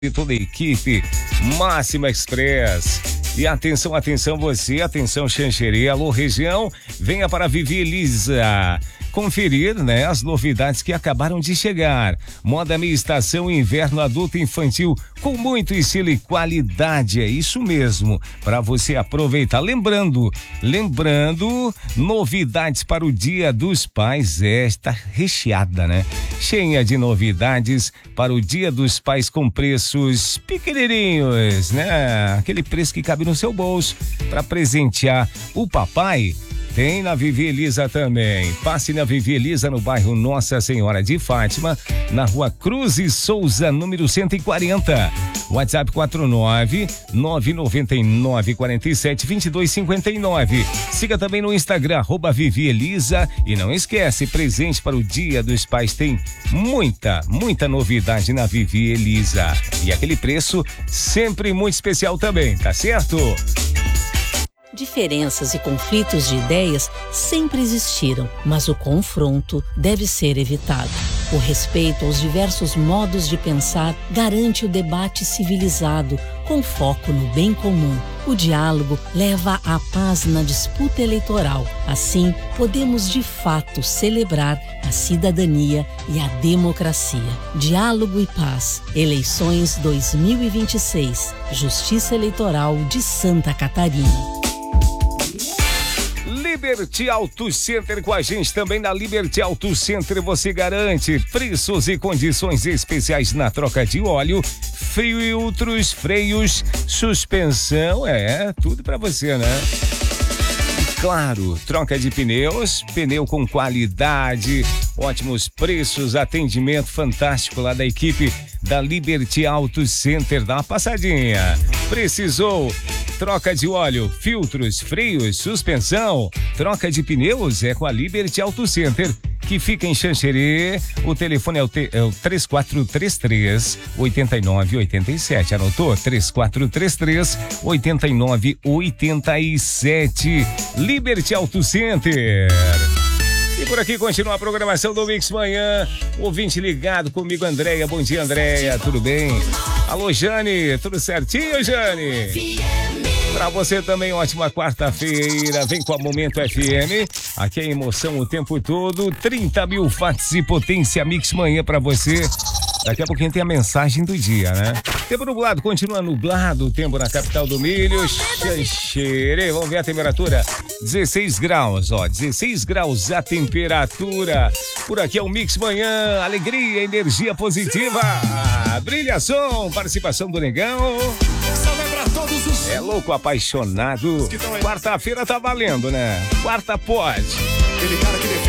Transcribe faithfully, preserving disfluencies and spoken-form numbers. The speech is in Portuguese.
e toda a equipe Máxima Express. E atenção, atenção você, atenção Xanxerê, alô região, venha para Vivi Elisa conferir, né, as novidades que acabaram de chegar. Moda meia estação inverno adulto infantil com muito estilo e qualidade, é isso mesmo, para você aproveitar. Lembrando, lembrando, novidades para o Dia dos Pais, é, está recheada, né? Cheia de novidades para o Dia dos Pais com preços pequenininhos, né? Aquele preço que cabe no seu bolso para presentear o papai. Tem na Vivi Elisa também. Passe na Vivi Elisa no bairro Nossa Senhora de Fátima, na rua Cruz e Souza, número cento e quarenta. WhatsApp quatro nove nove nove nove quatro sete dois dois cinco nove. Siga também no Instagram, arroba Vivi Elisa. E não esquece, presente para o Dia dos Pais tem muita, muita novidade na Vivi Elisa. E aquele preço sempre muito especial também, tá certo? Diferenças e conflitos de ideias sempre existiram, mas o confronto deve ser evitado. O respeito aos diversos modos de pensar garante o debate civilizado, com foco no bem comum. O diálogo leva à paz na disputa eleitoral. Assim, podemos de fato celebrar a cidadania e a democracia. Diálogo e paz. Eleições dois mil e vinte e seis. Justiça Eleitoral de Santa Catarina. Liberty Auto Center com a gente também. Na Liberty Auto Center você garante preços e condições especiais na troca de óleo, filtros, freios, suspensão, é tudo pra você, né? Claro, troca de pneus, pneu com qualidade, ótimos preços, atendimento fantástico lá da equipe da Liberty Auto Center. Dá uma passadinha. Precisou? Troca de óleo, filtros, freios, suspensão, troca de pneus é com a Liberty Auto Center, que fica em Xanxerê. O telefone é o, te, é o três quatro três três, oito nove oito sete. Anotou? três quatro três três, oito nove oito sete. Liberty Auto Center. E por aqui continua a programação do Mix Manhã. Ouvinte ligado comigo, Andréia. Bom dia, Andréia. Tudo bem? Alô, Jane. Tudo certinho, Jane? Pra você também, ótima quarta-feira. Vem com a Momento F M. Aqui é emoção o tempo todo. trinta mil watts e potência Mix Manhã pra você. Daqui a pouquinho tem a mensagem do dia, né? Tempo nublado, continua nublado o tempo na capital do milho. Xanxerê, vamos ver a temperatura. dezesseis graus, ó, dezesseis graus a temperatura. Por aqui é o Mix Manhã, alegria, energia positiva. Brilha som, participação do Negão. É louco, apaixonado. Quarta-feira tá valendo, né? Quarta pode.